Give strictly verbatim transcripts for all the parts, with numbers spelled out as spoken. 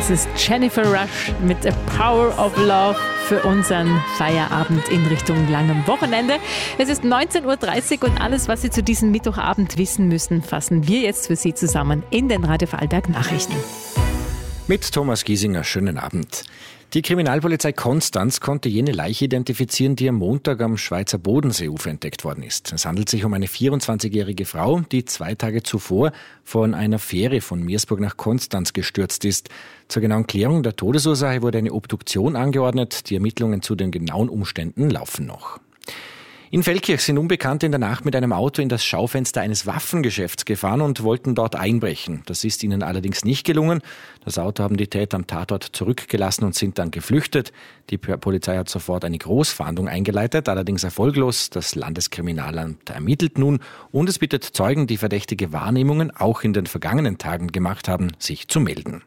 Das ist Jennifer Rush mit A Power of Love für unseren Feierabend in Richtung langem Wochenende. Es ist neunzehn Uhr dreißig und alles, was Sie zu diesem Mittwochabend wissen müssen, fassen wir jetzt für Sie zusammen in den Radio Vorarlberg Nachrichten. Mit Thomas Giesinger, schönen Abend. Die Kriminalpolizei Konstanz konnte jene Leiche identifizieren, die am Montag am Schweizer Bodenseeufer entdeckt worden ist. Es handelt sich um eine vierundzwanzigjährige Frau, die zwei Tage zuvor von einer Fähre von Meersburg nach Konstanz gestürzt ist. Zur genauen Klärung der Todesursache wurde eine Obduktion angeordnet. Die Ermittlungen zu den genauen Umständen laufen noch. In Feldkirch sind Unbekannte in der Nacht mit einem Auto in das Schaufenster eines Waffengeschäfts gefahren und wollten dort einbrechen. Das ist ihnen allerdings nicht gelungen. Das Auto haben die Täter am Tatort zurückgelassen und sind dann geflüchtet. Die Polizei hat sofort eine Großfahndung eingeleitet, allerdings erfolglos. Das Landeskriminalamt ermittelt nun und es bittet Zeugen, die verdächtige Wahrnehmungen auch in den vergangenen Tagen gemacht haben, sich zu melden.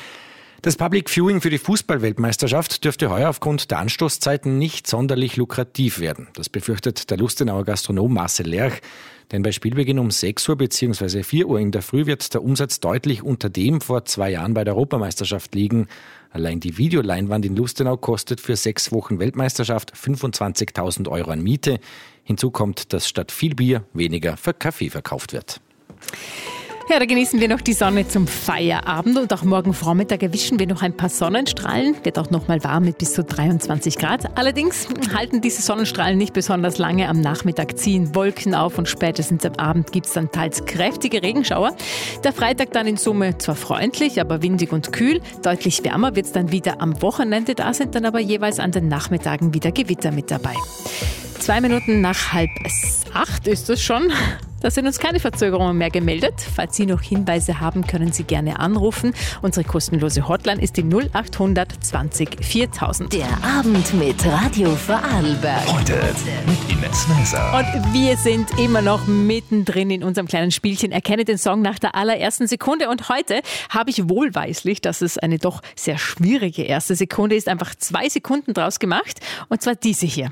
Das Public Viewing für die Fußball-Weltmeisterschaft dürfte heuer aufgrund der Anstoßzeiten nicht sonderlich lukrativ werden. Das befürchtet der Lustenauer Gastronom Marcel Lerch. Denn bei Spielbeginn um sechs Uhr bzw. vier Uhr in der Früh wird der Umsatz deutlich unter dem vor zwei Jahren bei der Europameisterschaft liegen. Allein die Videoleinwand in Lustenau kostet für sechs Wochen Weltmeisterschaft fünfundzwanzigtausend Euro an Miete. Hinzu kommt, dass statt viel Bier weniger für Kaffee verkauft wird. Ja, da genießen wir noch die Sonne zum Feierabend und auch morgen Vormittag erwischen wir noch ein paar Sonnenstrahlen. Wird auch noch mal warm mit bis zu dreiundzwanzig Grad. Allerdings halten diese Sonnenstrahlen nicht besonders lange. Am Nachmittag ziehen Wolken auf und spätestens am Abend gibt es dann teils kräftige Regenschauer. Der Freitag dann in Summe zwar freundlich, aber windig und kühl. Deutlich wärmer wird es dann wieder am Wochenende. Da sind dann aber jeweils an den Nachmittagen wieder Gewitter mit dabei. Zwei Minuten nach halb acht ist es schon. Da sind uns keine Verzögerungen mehr gemeldet. Falls Sie noch Hinweise haben, können Sie gerne anrufen. Unsere kostenlose Hotline ist die null acht hundert zwanzig viertausend. Der Abend mit Radio Vorarlberg. Heute mit Ines Meiser. Und wir sind immer noch mittendrin in unserem kleinen Spielchen. Erkenne den Song nach der allerersten Sekunde. Und heute habe ich wohlweislich, dass es eine doch sehr schwierige erste Sekunde ist, einfach zwei Sekunden draus gemacht. Und zwar diese hier.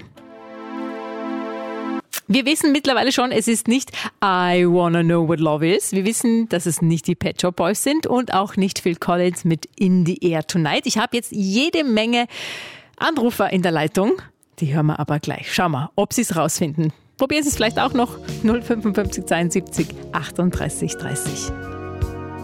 Wir wissen mittlerweile schon, es ist nicht I Wanna Know What Love Is. Wir wissen, dass es nicht die Pet Shop Boys sind und auch nicht Phil Collins mit In the Air Tonight. Ich habe jetzt jede Menge Anrufer in der Leitung. Die hören wir aber gleich. Schauen wir, ob sie es rausfinden. Probieren Sie es vielleicht auch noch. null fünfundfünfzig zweiundsiebzig achtunddreißig dreißig.